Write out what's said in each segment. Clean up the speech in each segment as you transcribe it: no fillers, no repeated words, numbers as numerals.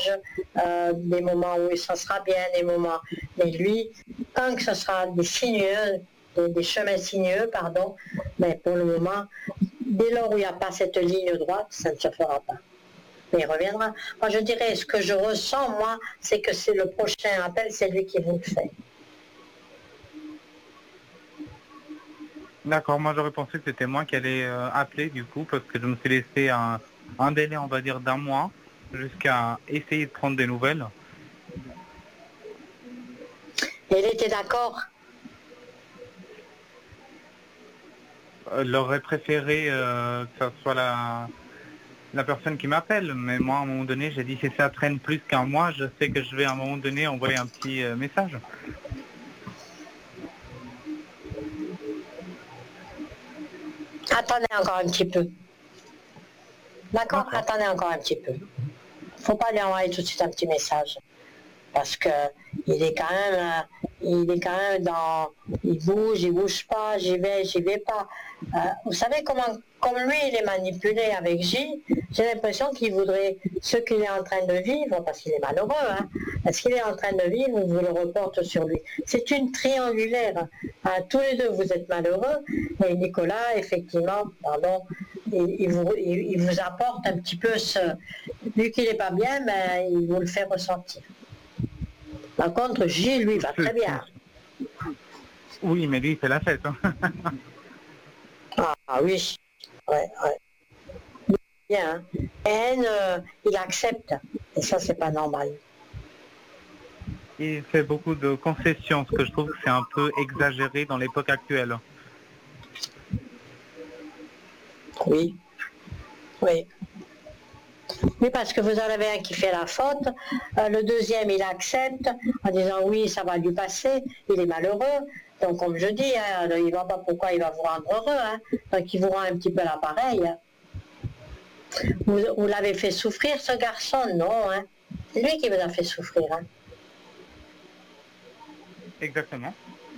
des moments où ça sera bien, des moments. Mais lui, tant que ce sera des sinueux, des chemins sinueux, pardon, mais pour le moment, dès lors où il n'y a pas cette ligne droite, ça ne se fera pas. Mais il reviendra. Moi, je dirais, ce que je ressens, moi, c'est que c'est le prochain appel, c'est lui qui vous le fait. D'accord, moi j'aurais pensé que c'était moi qui allais appeler du coup, parce que je me suis laissé un délai, on va dire, d'un mois, jusqu'à essayer de prendre des nouvelles. Et il était d'accord. J'aurais préféré que ça soit la personne qui m'appelle, mais moi à un moment donné j'ai dit si ça traîne plus qu'un mois, je sais que je vais à un moment donné envoyer un petit message. Attendez encore un petit peu. D'accord? Attendez encore un petit peu. Faut pas lui envoyer tout de suite un petit message. Parce que il est quand même dans, il bouge pas, j'y vais pas. Vous savez comme lui il est manipulé avec J, j'ai l'impression qu'il voudrait ce qu'il est en train de vivre, parce qu'il est malheureux, hein, ce qu'il est en train de vivre, vous le reporte sur lui. C'est une triangulaire. Hein, tous les deux vous êtes malheureux, et Nicolas, effectivement, pardon, il vous apporte un petit peu vu qu'il n'est pas bien, ben, il vous le fait ressentir. Par contre, Gilles, lui, va très bien. Oui, mais lui, c'est la fête. Hein. Ah oui, ouais. Bien. Hein. Haine, il accepte. Et ça, c'est pas normal. Il fait beaucoup de concessions, ce que je trouve que c'est un peu exagéré dans l'époque actuelle. Oui. Oui. Oui, parce que vous en avez un qui fait la faute, le deuxième il accepte en disant oui, ça va lui passer, il est malheureux, donc comme je dis, hein, il ne voit pas pourquoi il va vous rendre heureux, hein, donc il vous rend un petit peu l'appareil. Hein. Vous l'avez fait souffrir ce garçon, non, hein. C'est lui qui vous a fait souffrir. Hein. Exactement.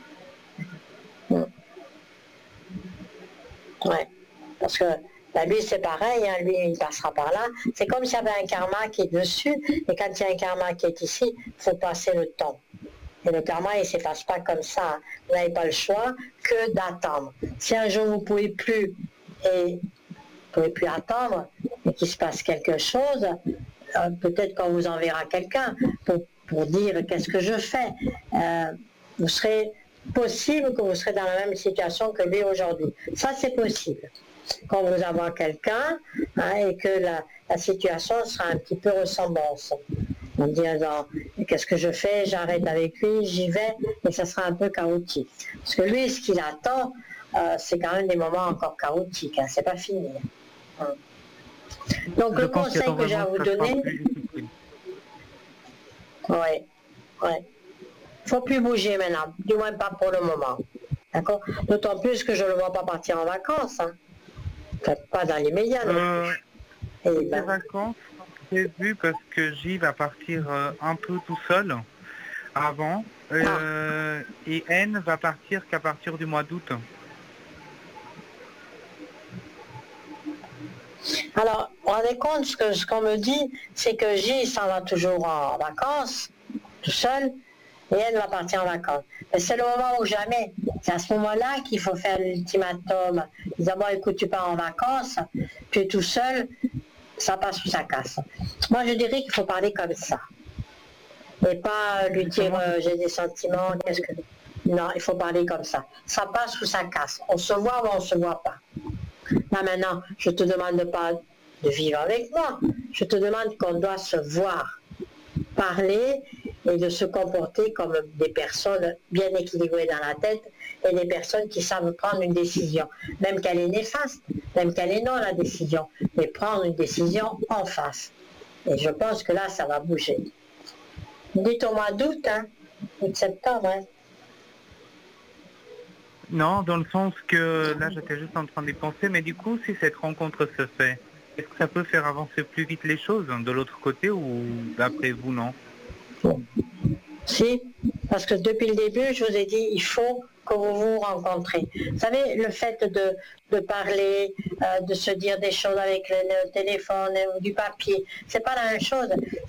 Ouais, parce que ben, lui c'est pareil, hein, lui il passera par là. C'est comme s'il y avait un karma qui est dessus, et quand il y a un karma qui est ici, il faut passer le temps. Et le karma il ne s'efface pas comme ça. Hein. Vous n'avez pas le choix que d'attendre. Si un jour vous ne pouvez plus attendre et qu'il se passe quelque chose, peut-être qu'on vous enverra quelqu'un pour dire qu'est-ce que je fais. Vous serez possible que vous serez dans la même situation que lui aujourd'hui. Ça c'est possible. Quand vous envoie quelqu'un hein, et que la situation sera un petit peu ressemblance. En disant qu'est-ce que je fais, j'arrête avec lui, j'y vais, et ça sera un peu chaotique. Parce que lui, ce qu'il attend, c'est quand même des moments encore chaotiques, hein, c'est pas fini. Hein. Donc le conseil que j'ai à vous donner, ouais. Il ne faut plus bouger maintenant, du moins pas pour le moment. D'accord? D'autant plus que je ne le vois pas partir en vacances. Hein. Enfin, pas dans l'immédiat. Les vacances, j'ai vu parce que J va partir un peu tout seul avant. Et N va partir qu'à partir du mois d'août. Alors, vous vous rendez compte, ce qu'on me dit, c'est que J s'en va toujours en vacances, tout seul, et elle va partir en vacances. Mais c'est le moment où jamais. C'est à ce moment-là qu'il faut faire l'ultimatum. Dire, bon, écoute, tu pars en vacances, tu es tout seul, ça passe ou ça casse. Moi, je dirais qu'il faut parler comme ça. Et pas lui dire, j'ai des sentiments, qu'est-ce que... Non, il faut parler comme ça. Ça passe ou ça casse. On se voit ou on ne se voit pas. Là maintenant, je ne te demande pas de vivre avec moi, je te demande qu'on doit se voir, parler et de se comporter comme des personnes bien équilibrées dans la tête et des personnes qui savent prendre une décision, même qu'elle est néfaste, même qu'elle est non la décision, mais prendre une décision en face. Et je pense que là, ça va bouger. Dites au mois d'août, hein, août-septembre, hein. Non, dans le sens que là j'étais juste en train d'y penser, mais du coup si cette rencontre se fait, est-ce que ça peut faire avancer plus vite les choses de l'autre côté ou d'après vous non? Si, parce que depuis le début je vous ai dit il faut que vous vous rencontrez. Vous savez, le fait de parler, de se dire des choses avec le téléphone ou du papier, c'est pas la même chose.